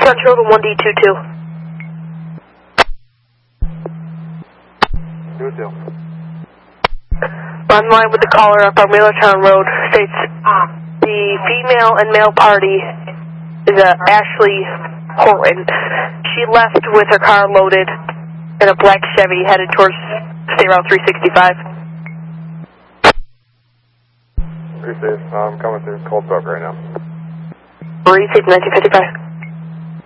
Control to 1D22. 22. On line with the caller up on Wheelertown Road. States the female and male party is Ashley Horton. She left with her car loaded in a black Chevy headed towards State Route 365. Appreciate it. I'm coming through Cold Brook right now. Receipt 1955.